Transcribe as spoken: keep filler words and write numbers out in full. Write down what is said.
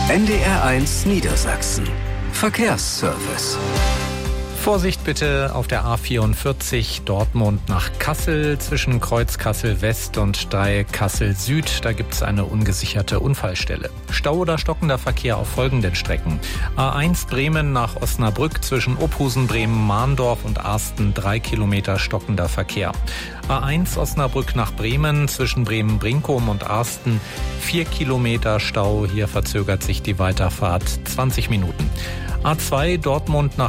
N D R eins Niedersachsen. Verkehrsservice. Vorsicht bitte auf der A vierundvierzig Dortmund nach Kassel zwischen Kreuz Kassel West und Dreieck Kassel Süd. Da gibt es eine ungesicherte Unfallstelle. Stau oder stockender Verkehr auf folgenden Strecken. A eins Bremen nach Osnabrück zwischen Ophusen, Bremen, Mahndorf und Arsten drei Kilometer stockender Verkehr. A eins Osnabrück nach Bremen zwischen Bremen-Brinkum und Arsten vier Kilometer Stau. Hier verzögert sich die Weiterfahrt zwanzig Minuten. A zwei Dortmund nach